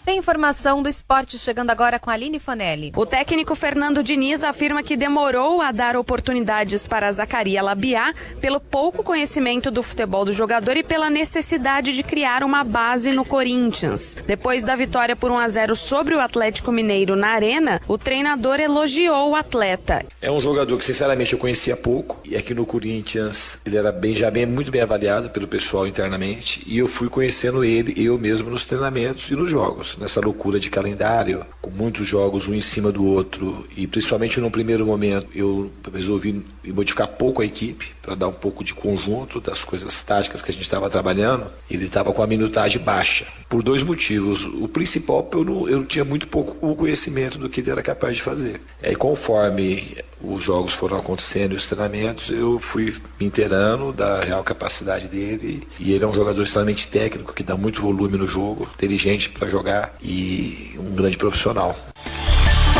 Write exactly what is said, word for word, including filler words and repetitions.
Tem informação do esporte chegando agora com a Aline Fanelli. O técnico Fernando Diniz afirma que demorou a dar oportunidades para Zacarias Labiá pelo pouco conhecimento do futebol do jogador e pela necessidade de criar uma base no Corinthians. Depois da vitória por um a zero sobre o Atlético Mineiro na Arena, o treinador elogiou o atleta. É um jogador que sinceramente eu conhecia pouco e aqui no Corinthians ele era bem, já bem, muito bem avaliado pelo pessoal internamente e eu fui conhecendo ele eu mesmo nos treinamentos e nos jogos. Nessa loucura de calendário, com muitos jogos um em cima do outro e principalmente no primeiro momento eu resolvi modificar pouco a equipe para dar um pouco de conjunto das coisas táticas que a gente estava trabalhando. Ele estava com a minutagem baixa por dois motivos. O principal, eu, não, eu tinha muito pouco conhecimento do que ele era capaz de fazer. E aí, conforme os jogos foram acontecendo e os treinamentos, eu fui me inteirando da real capacidade dele e ele é um jogador extremamente técnico que dá muito volume no jogo, inteligente para jogar e um grande profissional.